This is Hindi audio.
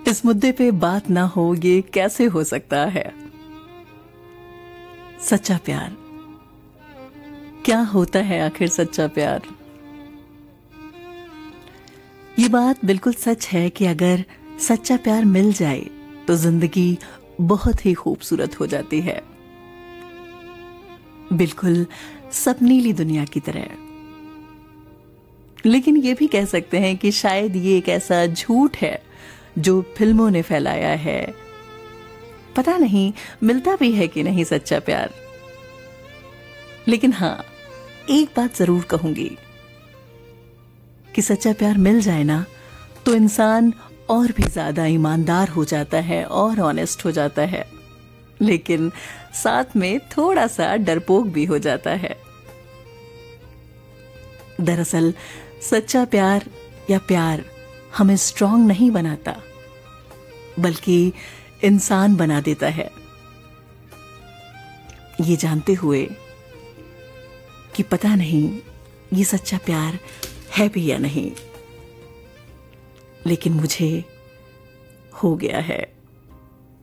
इस मुद्दे पे बात ना हो ये कैसे हो सकता है। सच्चा प्यार क्या होता है आखिर सच्चा प्यार? ये बात बिल्कुल सच है कि अगर सच्चा प्यार मिल जाए तो जिंदगी बहुत ही खूबसूरत हो जाती है, बिल्कुल सपनीली दुनिया की तरह। लेकिन ये भी कह सकते हैं कि शायद ये एक ऐसा झूठ है जो फिल्मों ने फैलाया है। पता नहीं मिलता भी है कि नहीं सच्चा प्यार। लेकिन हां, एक बात जरूर कहूंगी कि सच्चा प्यार मिल जाए ना तो इंसान और भी ज्यादा ईमानदार हो जाता है और ऑनेस्ट हो जाता है, लेकिन साथ में थोड़ा सा डरपोक भी हो जाता है। दरअसल सच्चा प्यार या प्यार हमें स्ट्रांग नहीं बनाता, बल्कि इंसान बना देता है, ये जानते हुए कि पता नहीं ये सच्चा प्यार है भी या नहीं, लेकिन मुझे हो गया है।